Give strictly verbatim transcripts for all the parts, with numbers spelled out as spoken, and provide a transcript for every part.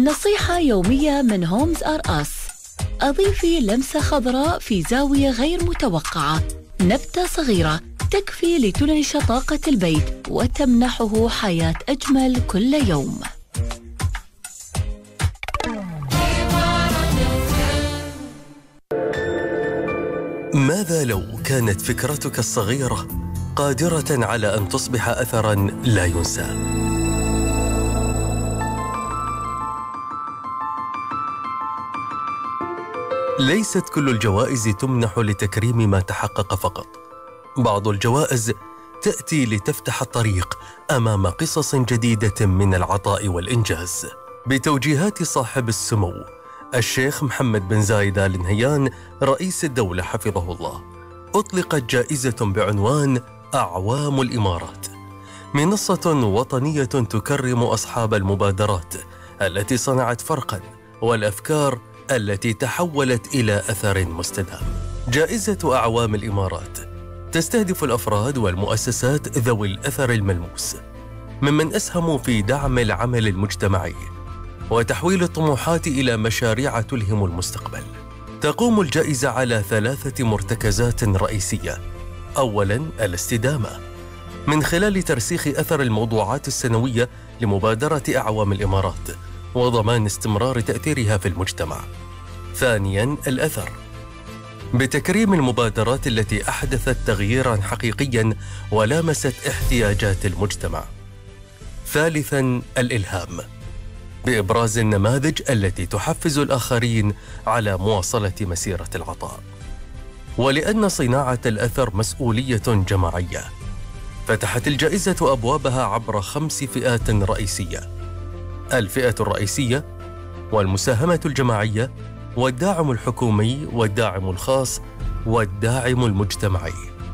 نصيحة يومية من هومز آر أس: أضيفي لمسة خضراء في زاوية غير متوقعة. نبتة صغيرة تكفي لتنعش طاقة البيت وتمنحه حياة أجمل كل يوم. ماذا لو كانت فكرتك الصغيرة قادرة على أن تصبح أثراً لا ينسى؟ ليست كل الجوائز تمنح لتكريم ما تحقق فقط. بعض الجوائز تأتي لتفتح الطريق أمام قصص جديدة من العطاء والإنجاز. بتوجيهات صاحب السمو الشيخ محمد بن زايد آل نهيان رئيس الدولة حفظه الله، أطلقت جائزة بعنوان أعوام الإمارات، منصة وطنية تكرم أصحاب المبادرات التي صنعت فرقاً والأفكار التي تحولت إلى أثر مستدام. جائزة أعوام الإمارات تستهدف الأفراد والمؤسسات ذوي الأثر الملموس ممن أسهموا في دعم العمل المجتمعي وتحويل الطموحات إلى مشاريع تلهم المستقبل. تقوم الجائزة على ثلاثة مرتكزات رئيسية. أولاً، الاستدامة من خلال ترسيخ أثر الموضوعات السنوية لمبادرة أعوام الإمارات وضمان استمرار تأثيرها في المجتمع. ثانياً، الأثر بتكريم المبادرات التي أحدثت تغييراً حقيقياً ولامست احتياجات المجتمع. ثالثاً، الإلهام بإبراز النماذج التي تحفز الآخرين على مواصلة مسيرة العطاء. ولأن صناعة الأثر مسؤولية جماعية، فتحت الجائزة أبوابها عبر خمس فئات رئيسية: الفئة الرئيسية، والمساهمة الجماعية، والداعم الحكومي، والداعم الخاص، والداعم المجتمعي،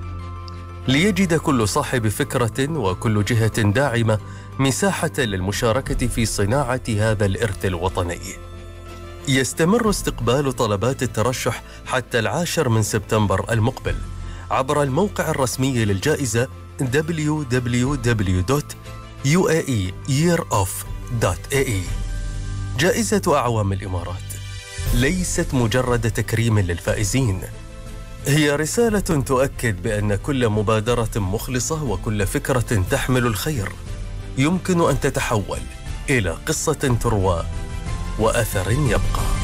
ليجد كل صاحب فكرة وكل جهة داعمة مساحة للمشاركة في صناعة هذا الإرث الوطني. يستمر استقبال طلبات الترشح حتى العاشر من سبتمبر المقبل عبر الموقع الرسمي للجائزة دبليو دبليو دبليو دوت يو إيه إي يير أوف دوت إيه إي. جائزة أعوام الإمارات ليست مجرد تكريم للفائزين، هي رسالة تؤكد بأن كل مبادرة مخلصة وكل فكرة تحمل الخير يمكن أن تتحول إلى قصة تروى وأثر يبقى.